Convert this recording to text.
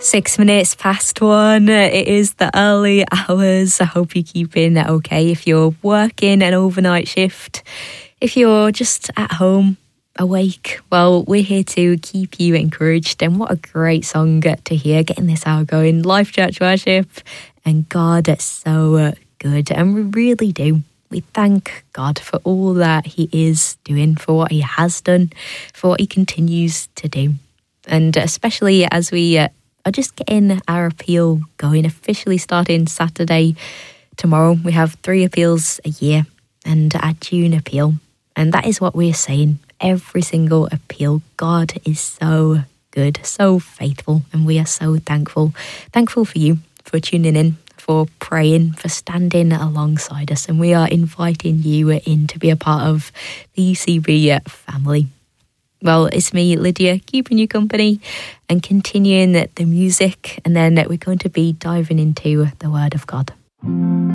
6 minutes past 1. It is the early hours. I hope you're keeping okay if you're working an overnight shift. If you're just at home, awake, well, we're here to keep you encouraged. And what a great song to hear, getting this hour going. Life Church Worship, and God is so good. And we really do. We thank God for all that He is doing, for what He has done, for what He continues to do. And especially as we are just getting our appeal going, officially starting Saturday tomorrow. We have 3 appeals a year and our June appeal. And that is what we're saying. Every single appeal, God is so good, so faithful, and we are so thankful. Thankful for you, for tuning in, for praying, for standing alongside us. And we are inviting you in to be a part of the UCB family. Well, it's me, Lydia, keeping you company and continuing the music. And then we're going to be diving into the Word of God.